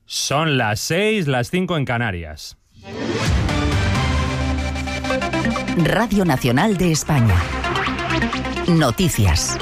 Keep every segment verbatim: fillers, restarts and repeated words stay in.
Son las seis, las cinco en Canarias. Radio Nacional de España. Noticias.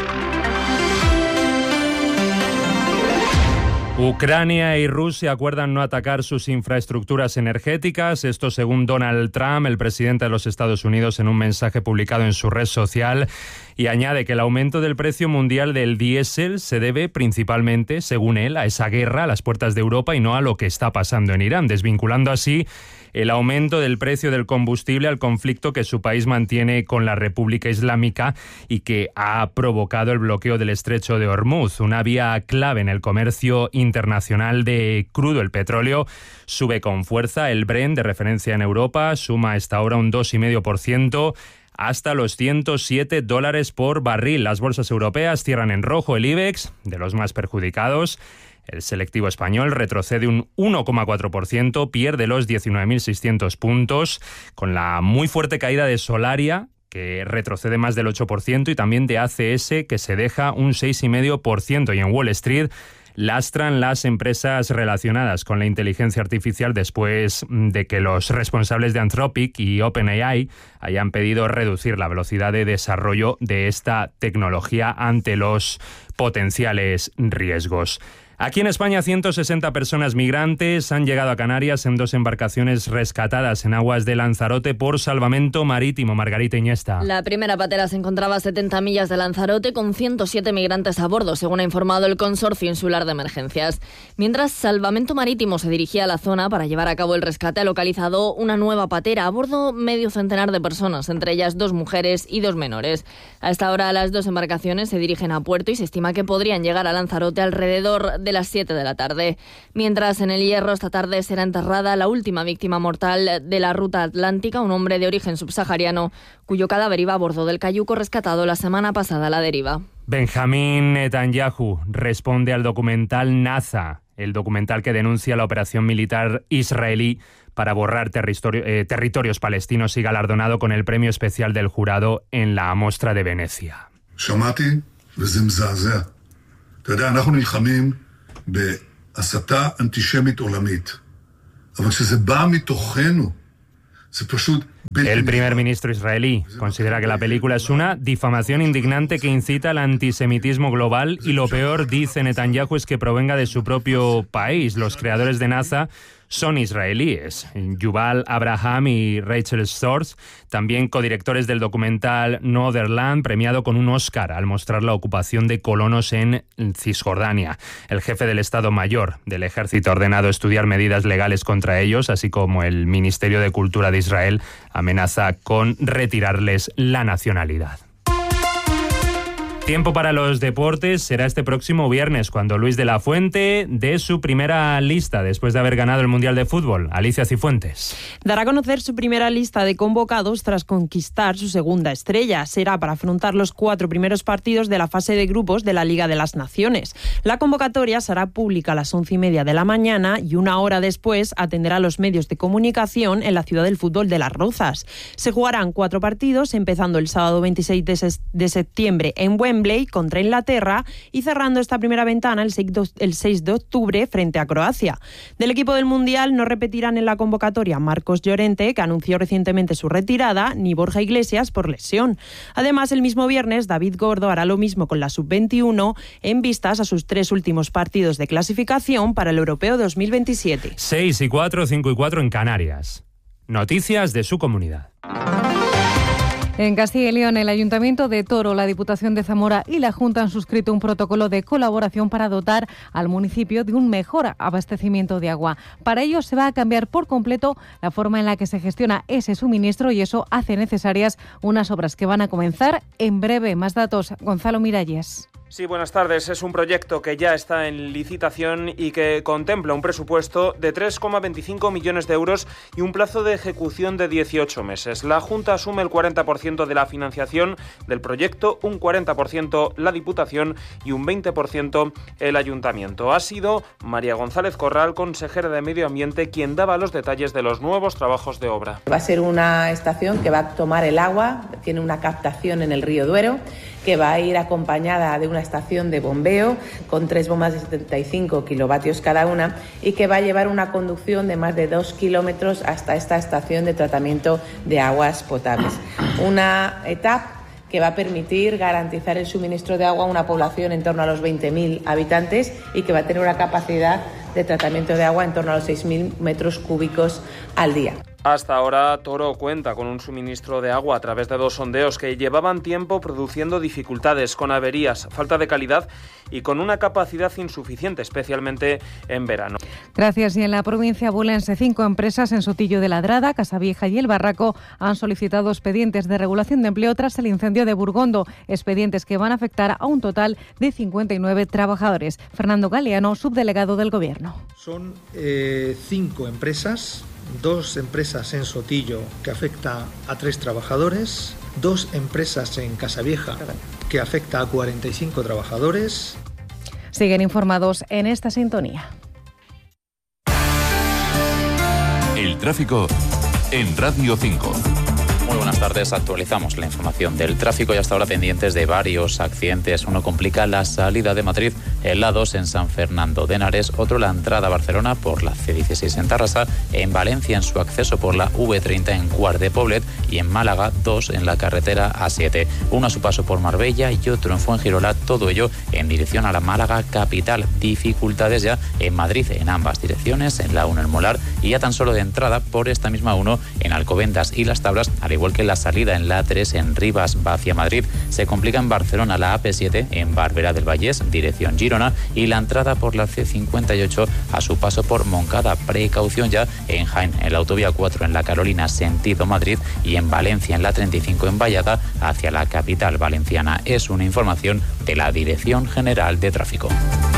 Ucrania y Rusia acuerdan no atacar sus infraestructuras energéticas. Esto según Donald Trump, el presidente de los Estados Unidos, en un mensaje publicado en su red social, y añade que el aumento del precio mundial del diésel se debe principalmente, según él, a esa guerra a las puertas de Europa y no a lo que está pasando en Irán, desvinculando así el aumento del precio del combustible al conflicto que su país mantiene con la República Islámica y que ha provocado el bloqueo del estrecho de Hormuz, una vía clave en el comercio internacional de crudo. El petróleo sube con fuerza. El Brent, de referencia en Europa, suma a esta hora un dos coma cinco por ciento hasta los ciento siete dólares por barril. Las bolsas europeas cierran en rojo. El IBEX, de los más perjudicados. El selectivo español retrocede un uno coma cuatro por ciento, pierde los diecinueve mil seiscientos puntos, con la muy fuerte caída de Solaria, que retrocede más del ocho por ciento, y también de A C S, que se deja un seis coma cinco por ciento. Y en Wall Street lastran las empresas relacionadas con la inteligencia artificial después de que los responsables de Anthropic y OpenAI hayan pedido reducir la velocidad de desarrollo de esta tecnología ante los potenciales riesgos. Aquí en España, ciento sesenta personas migrantes han llegado a Canarias en dos embarcaciones rescatadas en aguas de Lanzarote por Salvamento Marítimo. Margarita Iniesta. La primera patera se encontraba a setenta millas de Lanzarote con ciento siete migrantes a bordo, según ha informado el Consorcio Insular de Emergencias. Mientras Salvamento Marítimo se dirigía a la zona para llevar a cabo el rescate, ha localizado una nueva patera. A bordo medio centenar de personas, entre ellas dos mujeres y dos menores. A esta hora las dos embarcaciones se dirigen a puerto y se estima que podrían llegar a Lanzarote alrededor de las siete de la tarde. Mientras en el Hierro esta tarde será enterrada la última víctima mortal de la ruta atlántica, un hombre de origen subsahariano cuyo cadáver iba a bordo del cayuco rescatado la semana pasada a la deriva. Benjamín Netanyahu responde al documental Naza, el documental que denuncia la operación militar israelí para borrar territorio, eh, territorios palestinos, y galardonado con el premio especial del jurado en la Mostra de Venecia. שמעתי וזה מזעזע. אתה יודע, אנחנו נלחמים בהסתה אנטישמית עולמית. אבל כשזה בא מתוכנו, זה פשוט... El primer ministro israelí considera que la película es una difamación indignante que incita al antisemitismo global, y lo peor, dice Netanyahu, es que provenga de su propio país. Los creadores de Naza son israelíes, Yuval Abraham y Rachel Storrs, también codirectores del documental Northern, premiado con un Oscar al mostrar la ocupación de colonos en Cisjordania. El jefe del Estado Mayor del Ejército ha ordenado estudiar medidas legales contra ellos, así como el Ministerio de Cultura de Israel amenaza con retirarles la nacionalidad. Tiempo para los deportes. Será este próximo viernes cuando Luis de la Fuente dé su primera lista después de haber ganado el Mundial de Fútbol. Alicia Cifuentes. Dará a conocer su primera lista de convocados tras conquistar su segunda estrella. Será para afrontar los cuatro primeros partidos de la fase de grupos de la Liga de las Naciones. La convocatoria será pública a las once y media de la mañana y una hora después atenderá a los medios de comunicación en la ciudad del fútbol de Las Rozas. Se jugarán cuatro partidos, empezando el sábado veintiséis de septiembre en Wembley contra Inglaterra y cerrando esta primera ventana el seis de octubre frente a Croacia. Del equipo del Mundial no repetirán en la convocatoria Marcos Llorente, que anunció recientemente su retirada, ni Borja Iglesias por lesión. Además, el mismo viernes, David Gordo hará lo mismo con la sub veintiuno en vistas a sus tres últimos partidos de clasificación para el Europeo dos mil veintisiete. seis y cuatro, cinco y cuatro en Canarias. Noticias de su comunidad. En Castilla y León, el Ayuntamiento de Toro, la Diputación de Zamora y la Junta han suscrito un protocolo de colaboración para dotar al municipio de un mejor abastecimiento de agua. Para ello se va a cambiar por completo la forma en la que se gestiona ese suministro y eso hace necesarias unas obras que van a comenzar en breve. Más datos, Gonzalo Miralles. Sí, buenas tardes. Es un proyecto que ya está en licitación y que contempla un presupuesto de tres coma veinticinco millones de euros y un plazo de ejecución de dieciocho meses. La Junta asume el cuarenta por ciento de la financiación del proyecto, un cuarenta por ciento la Diputación y un veinte por ciento el Ayuntamiento. Ha sido María González Corral, consejera de Medio Ambiente, quien daba los detalles de los nuevos trabajos de obra. Va a ser una estación que va a tomar el agua, tiene una captación en el río Duero que va a ir acompañada de una estación de bombeo con tres bombas de setenta y cinco kilovatios cada una y que va a llevar una conducción de más de dos kilómetros hasta esta estación de tratamiento de aguas potables. Una etapa que va a permitir garantizar el suministro de agua a una población en torno a los veinte mil habitantes y que va a tener una capacidad de tratamiento de agua en torno a los seis mil metros cúbicos al día. Hasta ahora, Toro cuenta con un suministro de agua a través de dos sondeos que llevaban tiempo produciendo dificultades, con averías, falta de calidad y con una capacidad insuficiente, especialmente en verano. Gracias. Y en la provincia bulense, cinco empresas en Sotillo de Ladrada, Casavieja y El Barraco han solicitado expedientes de regulación de empleo tras el incendio de Burgondo, expedientes que van a afectar a un total de cincuenta y nueve trabajadores. Fernando Galeano, subdelegado del Gobierno. Son eh, cinco empresas. Dos empresas en Sotillo que afecta a tres trabajadores, dos empresas en Casavieja que afecta a cuarenta y cinco trabajadores. Siguen informados en esta sintonía. El tráfico en Radio cinco. Muy buenas tardes, actualizamos la información del tráfico y hasta ahora pendientes de varios accidentes. Uno complica la salida de Madrid, el A dos en San Fernando de Henares, otro la entrada a Barcelona por la C dieciséis en Tarrasa, en Valencia en su acceso por la V treinta en Quart de Poblet y en Málaga dos en la carretera A siete. Uno a su paso por Marbella y otro en Fuengirola, todo ello en dirección a la Málaga capital. Dificultades ya en Madrid en ambas direcciones, en la uno en Molar y ya tan solo de entrada por esta misma uno en Alcobendas y Las Tablas, al igual que la salida en la A tres en Rivas va hacia Madrid. Se complica en Barcelona la A P siete en Barberá del Vallés, dirección Girona, y la entrada por la C cincuenta y ocho a su paso por Moncada. Precaución ya en Jaén, en la autovía cuatro en la Carolina, sentido Madrid, y en Valencia en la treinta y cinco en Vallada, hacia la capital valenciana. Es una información de la Dirección General de Tráfico.